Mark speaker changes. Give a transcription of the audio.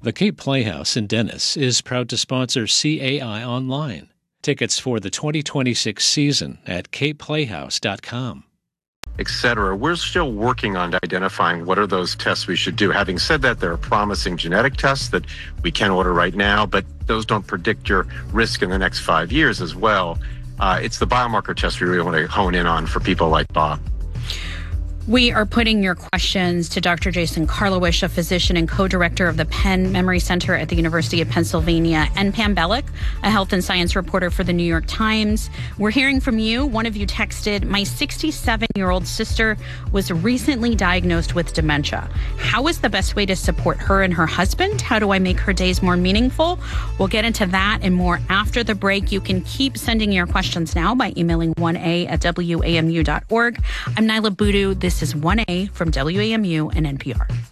Speaker 1: The Cape Playhouse in Dennis is proud to sponsor CAI Online. Tickets for the 2026 season at capeplayhouse.com.
Speaker 2: Etc. We're still working on identifying what are those tests we should do. Having said that, there are promising genetic tests that we can order right now, but those don't predict your risk in the next 5 years as well. It's the biomarker tests we really want to hone in on for people like Bob.
Speaker 3: We are putting your questions to Dr. Jason Karlawish, a physician and co-director of the Penn Memory Center at the University of Pennsylvania, and Pam Bellick, a health and science reporter for the New York Times. We're hearing from you. One of you texted, "My 67-year-old sister was recently diagnosed with dementia. How is the best way to support her and her husband? How do I make her days more meaningful?" We'll get into that and more after the break. You can keep sending your questions now by emailing 1a@wamu.org. I'm Nyla Boodoo. This is 1A from WAMU and NPR.